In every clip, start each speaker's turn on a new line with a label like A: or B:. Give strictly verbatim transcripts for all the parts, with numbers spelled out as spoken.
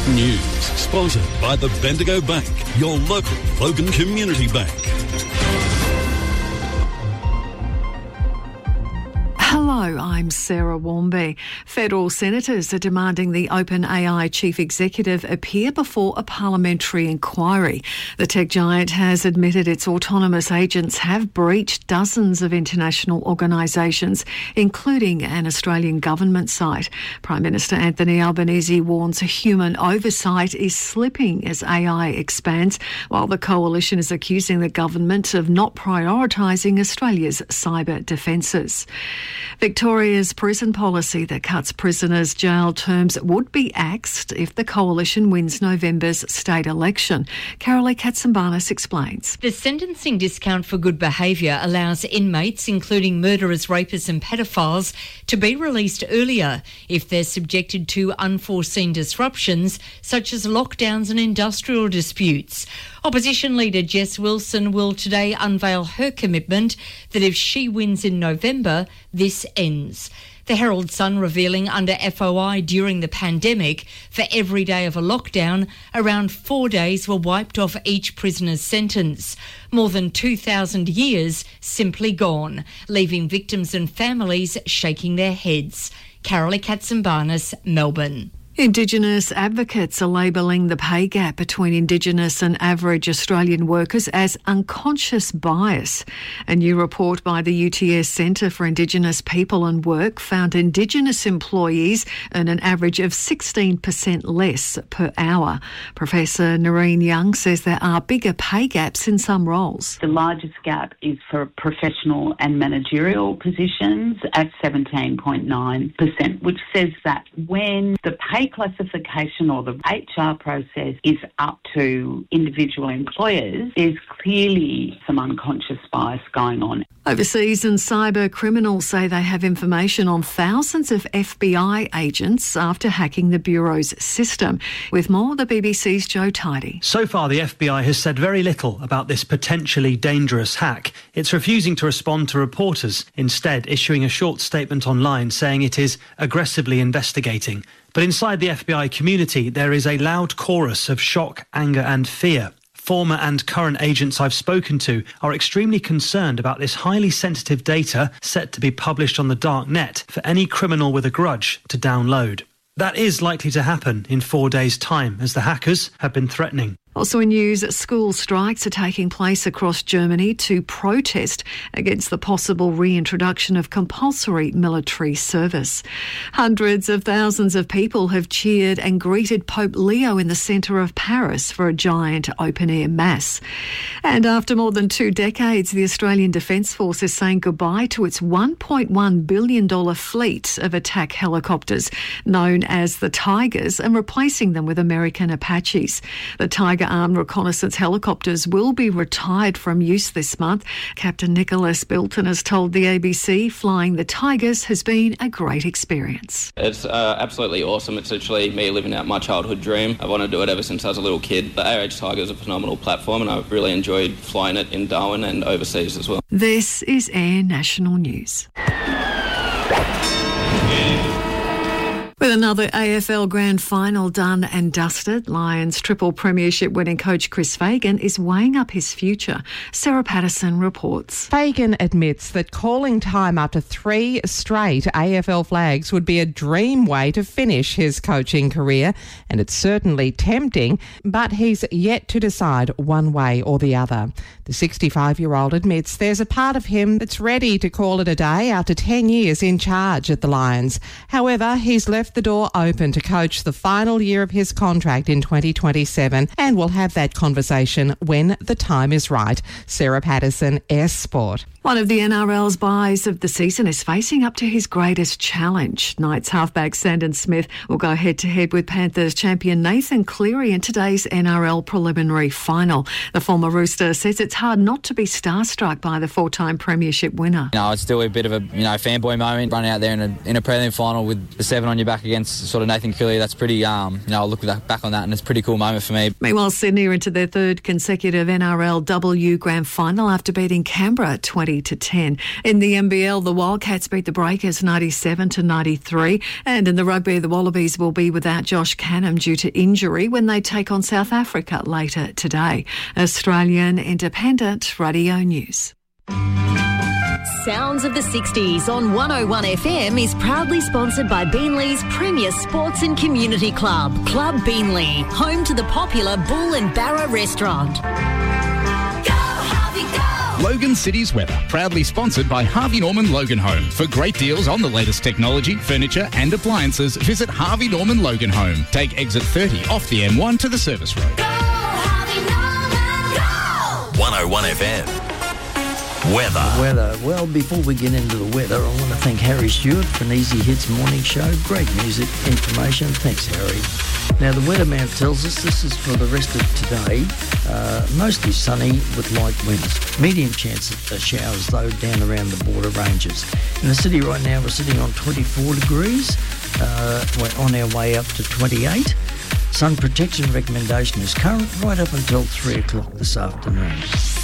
A: News sponsored by the Bendigo Bank, your local Logan Community Bank.
B: Hello, I'm Sarah Warmby. Federal senators are demanding the OpenAI chief executive appear before a parliamentary inquiry. The tech giant has admitted its autonomous agents have breached dozens of international organisations, including an Australian government site. Prime Minister Anthony Albanese warns human oversight is slipping as A I expands, while the coalition is accusing the government of not prioritising Australia's cyber defences. Victoria's prison policy that cuts prisoners' jail terms would be axed if the coalition wins November's state election. Carolee Katsambanis explains.
C: The sentencing discount for good behaviour allows inmates, including murderers, rapists and pedophiles, to be released earlier if they're subjected to unforeseen disruptions such as lockdowns and industrial disputes. Opposition leader Jess Wilson will today unveil her commitment that if she wins in November, this ends. The Herald Sun revealing under F O I during the pandemic, for every day of a lockdown, around four days were wiped off each prisoner's sentence. More than two thousand years simply gone, leaving victims and families shaking their heads. Carolee Katsambanis, Melbourne.
B: Indigenous advocates are labelling the pay gap between Indigenous and average Australian workers as unconscious bias. A new report by the U T S Centre for Indigenous People and Work found Indigenous employees earn an average of sixteen percent less per hour. Professor Noreen Young says there are bigger pay gaps in some roles.
D: The largest gap is for professional and managerial positions at seventeen point nine percent, which says that when the pay classification or the H R process is up to individual employers, there's clearly some unconscious bias going on.
B: Overseas and cyber criminals say they have information on thousands of F B I agents after hacking the Bureau's system. With more, the B B C's Joe Tidy.
E: So far, the F B I has said very little about this potentially dangerous hack. It's refusing to respond to reporters, instead issuing a short statement online saying it is aggressively investigating. But inside the F B I community, there is a loud chorus of shock, anger and fear. Former and current agents I've spoken to are extremely concerned about this highly sensitive data set to be published on the dark net for any criminal with a grudge to download. That is likely to happen in four days' time, as the hackers have been threatening.
B: Also in news, school strikes are taking place across Germany to protest against the possible reintroduction of compulsory military service. Hundreds of thousands of people have cheered and greeted Pope Leo in the centre of Paris for a giant open-air mass. And after more than two decades, the Australian Defence Force is saying goodbye to its one point one billion dollars fleet of attack helicopters, known as the Tigers, and replacing them with American Apaches. The Tiger armed reconnaissance helicopters will be retired from use this month. Captain Nicholas Bilton has told the A B C flying the Tigers has been a great experience.
F: It's uh, absolutely awesome. It's literally me living out my childhood dream. I want to do it ever since I was a little kid. The A H Tiger is a phenomenal platform and I've really enjoyed flying it in Darwin and overseas as well.
B: This is Air National News. With another A F L Grand Final done and dusted, Lions triple premiership winning coach Chris Fagan is weighing up his future. Sarah Patterson reports.
G: Fagan admits that calling time after three straight A F L flags would be a dream way to finish his coaching career, and it's certainly tempting, but he's yet to decide one way or the other. The sixty-five-year-old admits there's a part of him that's ready to call it a day after ten years in charge at the Lions. However, he's left the door open to coach the final year of his contract in twenty twenty-seven, and we'll have that conversation when the time is right. Sarah Patterson, S Sport.
B: One of the N R L's buys of the season is facing up to his greatest challenge. Knights halfback Sandon Smith will go head-to-head with Panthers champion Nathan Cleary in today's N R L preliminary final. The former Rooster says it's hard not to be starstruck by the four-time premiership winner.
H: You know, it's still a bit of a you know fanboy moment, running out there in a, in a prelim final with the seven on your back back against sort of Nathan Cooley, that's pretty, um, you know, I'll look back on that and it's a pretty cool moment for me.
B: Meanwhile, Sydney are into their third consecutive N R L W Grand Final after beating Canberra twenty to ten. In the N B L, the Wildcats beat the Breakers ninety-seven to ninety-three. And in the rugby, the Wallabies will be without Josh Canham due to injury when they take on South Africa later today. Australian Independent Radio News.
I: Sounds of the sixties on one oh one F M is proudly sponsored by Beanley's premier sports and community club, Club Beanley, home to the popular Bull and Barra restaurant.
J: Go, Harvey, go! Logan City's weather, proudly sponsored by Harvey Norman Logan Home. For great deals on the latest technology, furniture and appliances, visit Harvey Norman Logan Home. Take exit thirty off the M one to the service road.
I: Go, Harvey Norman, go!
K: one oh one F M. Weather.
L: Weather. Well, before we get into the weather, I want to thank Harry Stewart for an Easy Hits morning show. Great music, information. Thanks, Harry. Now, the weatherman tells us this is for the rest of today. Uh, mostly sunny with light winds. Medium chance of showers, though, down around the border ranges. In the city right now, we're sitting on twenty-four degrees. Uh, we're on our way up to twenty-eight. Sun protection recommendation is current right up until three o'clock this afternoon.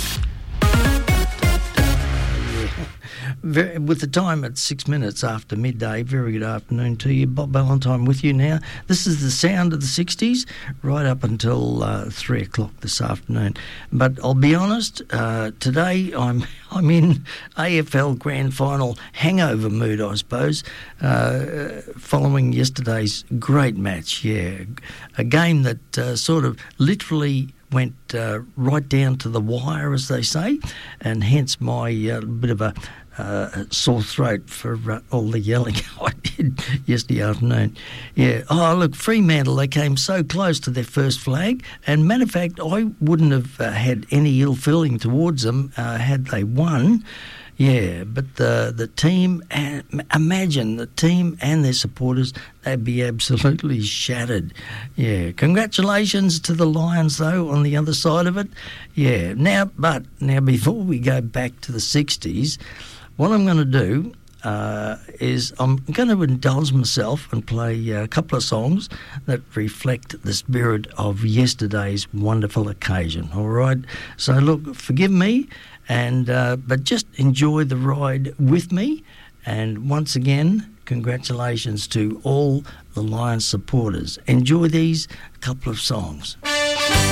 L: Very, with the time at six minutes after midday, very good afternoon to you. Bob Ballantyne with you now. This is the sound of the sixties right up until uh, three o'clock this afternoon. But I'll be honest, uh, today I'm I'm in A F L Grand Final hangover mood, I suppose, uh, following yesterday's great match. Yeah, a game that uh, sort of literally went uh, right down to the wire, as they say, and hence my uh, bit of a uh, sore throat for uh, all the yelling I did yesterday afternoon. Yeah. Oh, look, Fremantle, they came so close to their first flag, and matter of fact, I wouldn't have uh, had any ill feeling towards them uh, had they won. Yeah, but the the team, and imagine the team and their supporters, they'd be absolutely shattered. Yeah, congratulations to the Lions, though, on the other side of it. Yeah, now, but now before we go back to the sixties, what I'm going to do uh, is I'm going to indulge myself and play a couple of songs that reflect the spirit of yesterday's wonderful occasion, all right? So, look, forgive me. And uh, but just enjoy the ride with me. And once again, congratulations to all the Lions supporters. Enjoy these couple of songs.